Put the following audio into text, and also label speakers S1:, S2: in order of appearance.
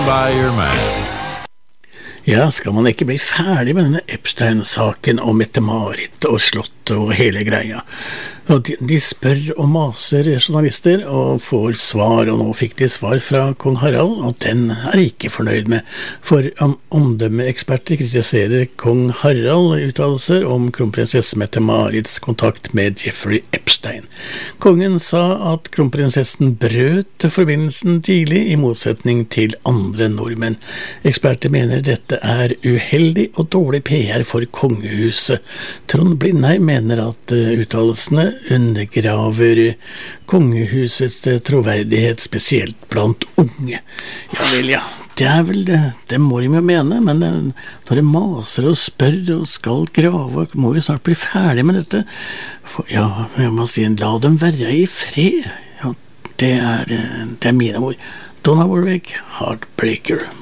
S1: By your man.
S2: Ja, skal man ikke bli ferdig med denne Epstein-saken om Mette-Marit og slottet og hele greia? Og de spør og maser journalister og får svar, og nå fikk de svar fra kong Harald, og den er de ikke fornøyd med. For omdømmeeksperter kritiserer kong Harald uttalelser om kronprinsesse Mette-Marits kontakt med Jeffrey Epstein. Kongen sa at kronprinsessen brøt forbindelsen tidlig, i motsetning til andre nordmenn. Eksperter mener dette er uheldig og dårlig PR for kongehuset. Trond Blindheim mener at uttalelsene undergraver kongehusets troverdighet, spesielt blant unge. Ja vel, ja. Det er vel det. Det må de jo mene, men når de maser og spør og skal grave, må vi snart bli ferdig med dette. For, ja, jeg må si, la dem være i fred. Ja, det er mine ord. Donna Warwick, Heartbreaker.